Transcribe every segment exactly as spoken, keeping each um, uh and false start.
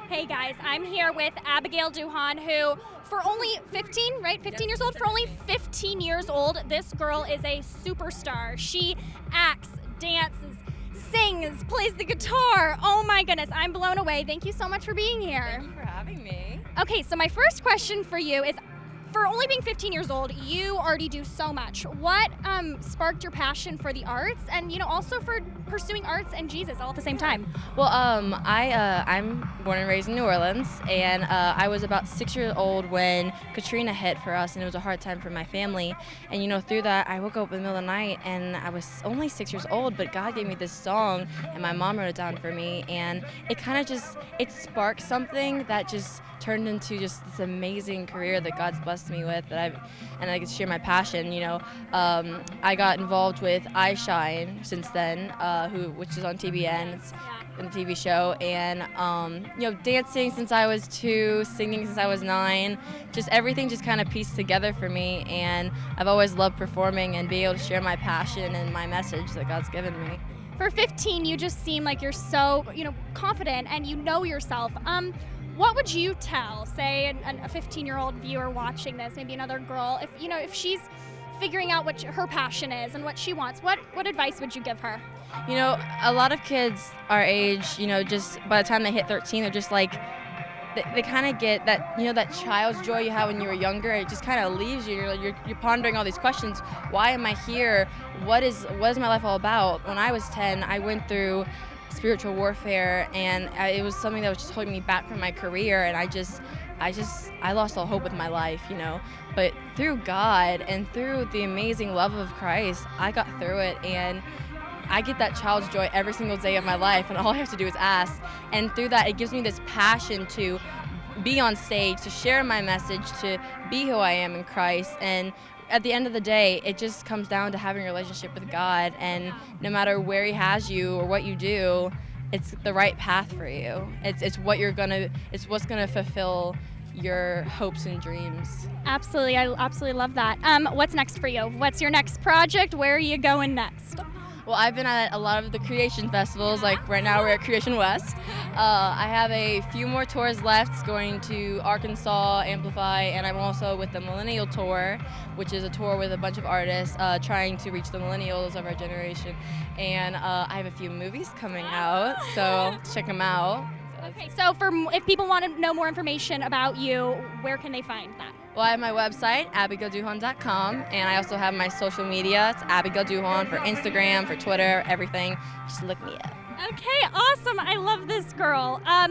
Hey guys, I'm here with Abigail Duhan, who for only fifteen, right? fifteen years old? For only fifteen years old, this girl is a superstar. She acts, dances, sings, plays the guitar. Oh my goodness, I'm blown away. Thank you so much for being here. Thank you for having me. Okay, so my first question for you is, for only being fifteen years old, you already do so much. What um, sparked your passion for the arts, and you know, also for pursuing arts and Jesus all at the same time? Well, um, I uh, I'm born and raised in New Orleans, and uh, I was about six years old when Katrina hit for us, and it was a hard time for my family. And you know, through that, I woke up in the middle of the night, and I was only six years old, but God gave me this song, and my mom wrote it down for me, and it kind of just it sparked something that just turned into just this amazing career that God's blessed me with, that I've and I get to share my passion. You know, um, I got involved with I Shine since then, uh, who which is on T B N. It's a T V show, and um, you know, dancing since I was two, singing since I was nine. Just everything just kind of pieced together for me, and I've always loved performing and being able to share my passion and my message that God's given me. For fifteen, you just seem like you're so, you know, confident and you know yourself. Um, what would you tell, say, an, a fifteen-year-old viewer watching this, maybe another girl, if you know, if she's figuring out what her passion is and what she wants, what what advice would you give her? You know, a lot of kids our age, you know, just by the time they hit thirteen, they're just like, they, they kind of get that, you know, that child's joy you had when you were younger. It just kind of leaves you. You're, you're you're pondering all these questions. Why am I here? What is what is my life all about? When I was ten, I went through spiritual warfare, and I, it was something that was just holding me back from my career, and I just I just I lost all hope with my life, you know. But through God and through the amazing love of Christ, I got through it, and I get that child's joy every single day of my life, and all I have to do is ask. And through that, it gives me this passion to be on stage, to share my message, to be who I am in Christ. And at the end of the day, it just comes down to having a relationship with God, and no matter where He has you or what you do, it's the right path for you. It's it's what you're gonna, it's what's gonna fulfill your hopes and dreams. Absolutely, I absolutely love that. Um, what's next for you? What's your next project? Where are you going next? Well, I've been at a lot of the creation festivals. Like right now, we're at Creation West. Uh, I have a few more tours left, going to Arkansas, Amplify, and I'm also with the Millennial Tour, which is a tour with a bunch of artists uh, trying to reach the millennials of our generation. And uh, I have a few movies coming out, so check them out. Okay, so for if people want to know more information about you, where can they find that? Well, I have my website, abigail duhan dot com, and I also have my social media. It's Abigail Duhan for Instagram, for Twitter, everything. Just look me up. Okay, awesome. I love this girl. Um,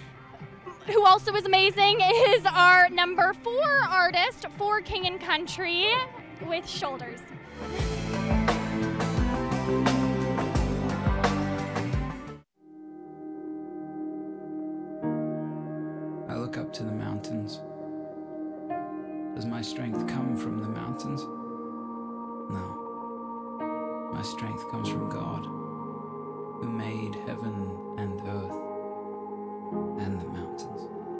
who also is amazing is our number four artist for King and Country with Shoulders. I look up to the mountains. Does my strength come from the mountains? No. My strength comes from God, who made heaven and earth and the mountains.